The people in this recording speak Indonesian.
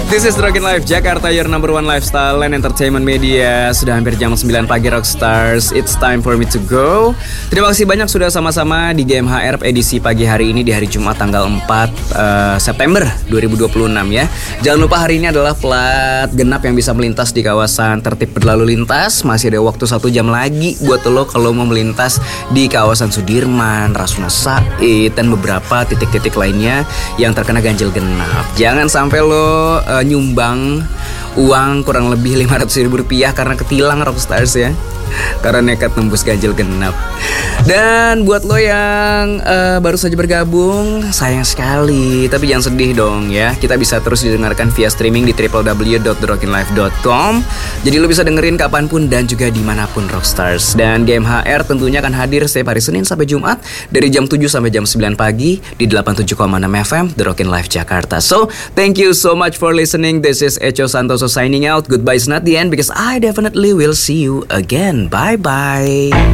This is Rockin' Life Jakarta, your number one lifestyle and entertainment media. Sudah hampir jam 9 pagi Rockstars. It's time for me to go. Terima kasih banyak sudah sama-sama di GMHR edisi pagi hari ini di hari Jumat tanggal 4 September 2026 ya. Jangan lupa hari ini adalah plat genap yang bisa melintas di kawasan tertib berlalu lintas. Masih ada waktu 1 jam lagi buat lo kalau mau melintas di kawasan Sudirman, Rasuna Said, dan beberapa titik-titik lainnya yang terkena ganjil genap. Jangan sampai lo nyumbang uang kurang lebih Rp500.000 karena ketilang Rockstars ya, karena nekat nembus ganjil genap. Dan buat lo yang baru saja bergabung, sayang sekali, tapi jangan sedih dong ya. Kita bisa terus didengarkan via streaming di www.therockinlife.com. Jadi lo bisa dengerin kapanpun dan juga dimanapun Rockstars. Dan GMHR tentunya akan hadir setiap hari Senin sampai Jumat dari jam 7 sampai jam 9 pagi di 87,6 FM The Rockin' Life Jakarta. So, thank you so much for listening. This is Echo Santoso signing out. Goodbye is not the end because I definitely will see you again. Bye-bye.